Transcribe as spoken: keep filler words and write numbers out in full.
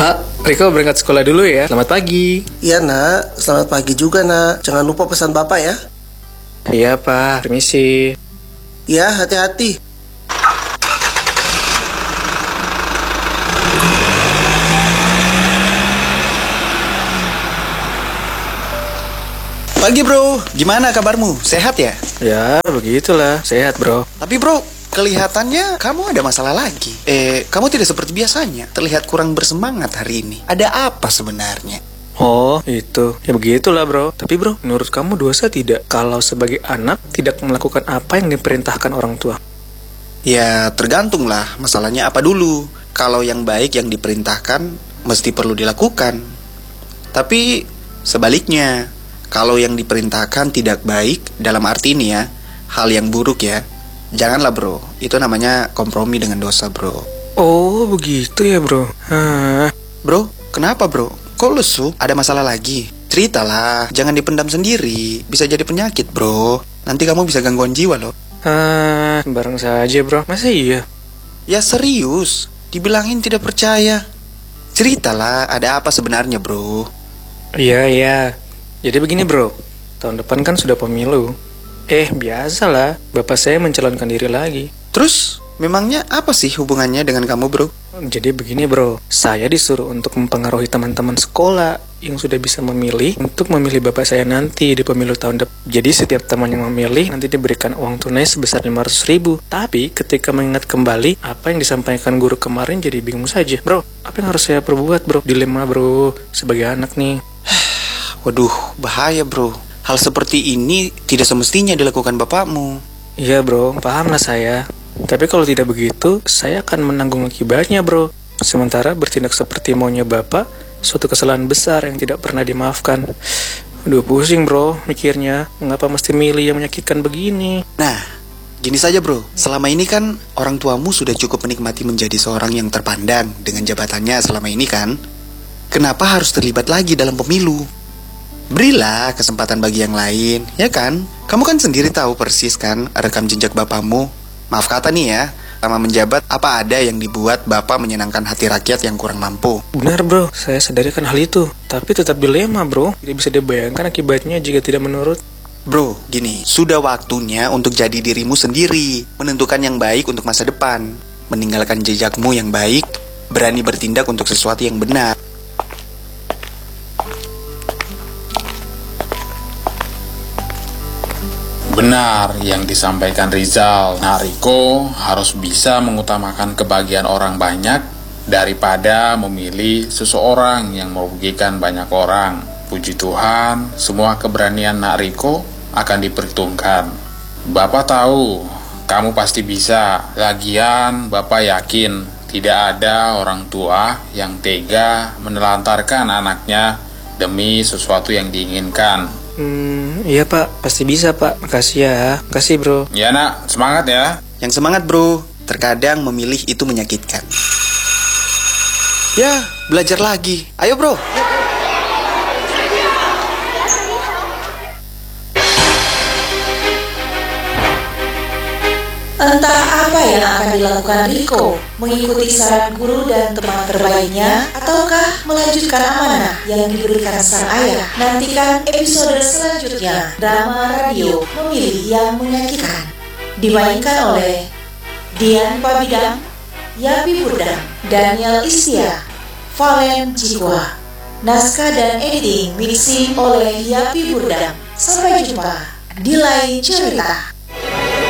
Pak, Riko berangkat sekolah dulu ya. Selamat pagi. Iya nak, selamat pagi juga nak. Jangan lupa pesan bapak ya. Iya Pak, permisi. Ya, hati-hati. Pagi bro, gimana kabarmu? Sehat ya? Ya, begitulah. Sehat bro. Tapi bro, kelihatannya kamu ada masalah lagi. Eh, kamu tidak seperti biasanya. Terlihat kurang bersemangat hari ini. Ada apa sebenarnya? Oh, itu. Ya begitulah bro. Tapi bro, menurut kamu dosa tidak kalau sebagai anak tidak melakukan apa yang diperintahkan orang tua? Ya, tergantung lah. Masalahnya apa dulu? Kalau yang baik yang diperintahkan, mesti perlu dilakukan. Tapi sebaliknya, kalau yang diperintahkan tidak baik, dalam arti ini ya, hal yang buruk ya, janganlah bro. Itu namanya kompromi dengan dosa bro. Oh, begitu ya bro. Hah. Bro, kenapa bro? Kok lesu? Ada masalah lagi? Ceritalah, jangan dipendam sendiri. Bisa jadi penyakit bro. Nanti kamu bisa gangguan jiwa loh. Ah, bareng saja bro. Masa iya? Ya serius, dibilangin tidak percaya. Ceritalah, ada apa sebenarnya bro? Iya, iya. Jadi begini bro, tahun depan kan sudah pemilu. Eh, biasalah, bapak saya mencalonkan diri lagi. Terus, memangnya apa sih hubungannya dengan kamu bro? Jadi begini bro, saya disuruh untuk mempengaruhi teman-teman sekolah yang sudah bisa memilih untuk memilih bapak saya nanti di pemilu tahun depan. Jadi setiap teman yang memilih nanti diberikan uang tunai sebesar lima ratus ribu. Tapi ketika mengingat kembali apa yang disampaikan guru kemarin jadi bingung saja. Bro, apa yang harus saya perbuat bro? Dilema bro, sebagai anak nih. Waduh, bahaya bro. Hal seperti ini tidak semestinya dilakukan bapakmu. Iya bro, pahamlah saya. Tapi kalau tidak begitu, saya akan menanggung akibatnya bro. Sementara bertindak seperti maunya bapak, suatu kesalahan besar yang tidak pernah dimaafkan. Aduh pusing bro mikirnya, mengapa mesti milih yang menyakitkan begini? Nah, gini saja bro, selama ini kan orang tuamu sudah cukup menikmati menjadi seorang yang terpandang dengan jabatannya selama ini kan. Kenapa harus terlibat lagi dalam pemilu? Berilah kesempatan bagi yang lain, ya kan? Kamu kan sendiri tahu persis kan rekam jejak bapakmu. Maaf kata nih ya, selama menjabat apa ada yang dibuat bapak menyenangkan hati rakyat yang kurang mampu. Benar bro, saya sadari kan hal itu. Tapi tetap dilema bro, tidak bisa dibayangkan akibatnya jika tidak menurut. Bro, gini, sudah waktunya untuk jadi dirimu sendiri, menentukan yang baik untuk masa depan, meninggalkan jejakmu yang baik, berani bertindak untuk sesuatu yang benar. Benar yang disampaikan Rizal. Nah, Riko harus bisa mengutamakan kebahagiaan orang banyak daripada memilih seseorang yang merugikan banyak orang. Puji Tuhan, semua keberanian Nak Riko akan diperhitungkan. Bapak tahu, kamu pasti bisa. Lagian, Bapak yakin tidak ada orang tua yang tega menelantarkan anaknya demi sesuatu yang diinginkan. Hmm, iya pak, pasti bisa pak. Makasih ya, makasih bro. Ya nak, semangat ya. Yang semangat bro, terkadang memilih itu menyakitkan. Ya, belajar lagi. Ayo bro. Entah apa yang akan dilakukan Riko, mengikuti saran guru dan teman terbaiknya, ataukah melanjutkan amanah yang diberikan sang ayah. Nantikan episode selanjutnya, drama radio Memilih yang Menyakitkan, dimainkan oleh Dian Pabidang, Yapi Burdam, Daniel Istia, Valen Jikwa. Naskah dan editing mixing oleh Yapi Burdam. Sampai jumpa di lain cerita.